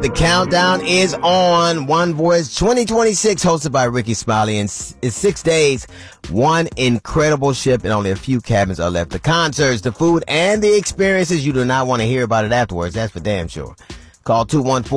The countdown is on. One Voice 2026, hosted by Ricky Smiley. And it's 6 days, one incredible ship, and only a few cabins are left. The concerts, the food, and the experiences. You do not want to hear about it afterwards. That's for damn sure. Call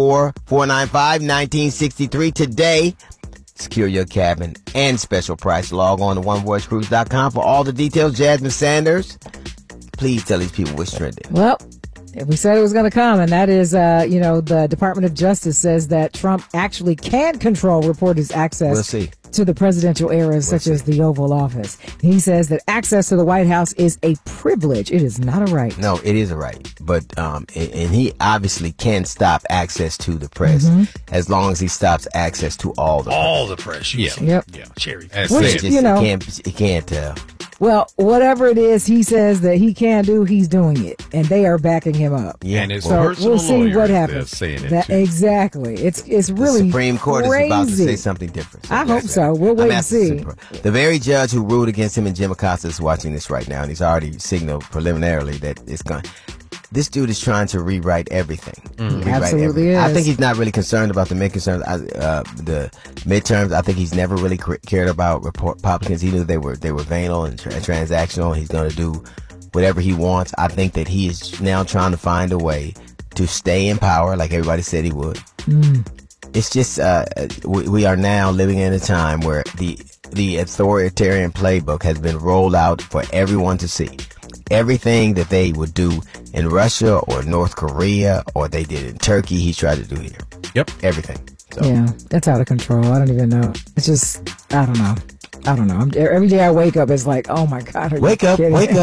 214-495-1963 today. Secure your cabin and special price. Log on to onevoicecruise.com for all the details. Jasmine Sanders, please tell these people what's trending. Well, we said it was going to come, and that is, the Department of Justice says that Trump actually can control reporters' access to the presidential eras, such as the Oval Office. He says that access to the White House is a privilege. It is not a right. No, it is a right. But and he obviously can stop access to the press as long as he stops access to all the press. Yeah. Yep. Yeah. Cherry. Which, he can't tell. Well, whatever it is he says that he can do, he's doing it, and they are backing him up. Yeah, and his so personal we'll see lawyer what is happens. saying it too. Exactly. It's really the Supreme Court crazy. is about to say something different. I hope so. We'll wait and see. The very judge who ruled against him and Jim Acosta is watching this right now, and he's already signaled preliminarily that it's going. This dude is trying to rewrite everything. Absolutely is. I think he's not really concerned about the main concerns. The midterms, I think he's never really cared about Republicans. He knew they were venal and transactional. He's going to do whatever he wants. I think that he is now trying to find a way to stay in power like everybody said he would. It's just we are now living in a time where the authoritarian playbook has been rolled out for everyone to see. Everything that they would do in Russia or North Korea or they did in Turkey, he tried to do here. Yep. Everything. So. Yeah, that's out of control. I don't even know. It's just, I don't know. Every day I wake up, it's like, oh my God. Wake up.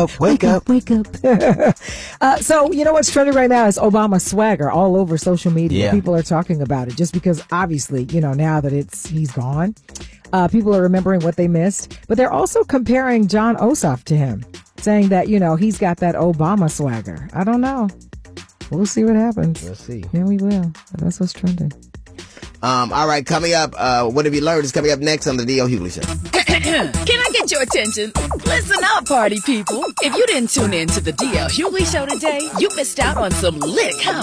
So, you know what's trending right now is Obama swagger all over social media. Yeah. People are talking about it just because obviously, now that he's gone, people are remembering what they missed, but they're also comparing John Ossoff to him, saying that, he's got that Obama swagger. I don't know. We'll see what happens. We'll see. Yeah, we will. But that's what's trending. All right, coming up, what have you learned is coming up next on the D.L. Hughley Show. Can I get your attention? Listen up, party people. If you didn't tune in to the D.L. Hughley Show today, you missed out on some lit content.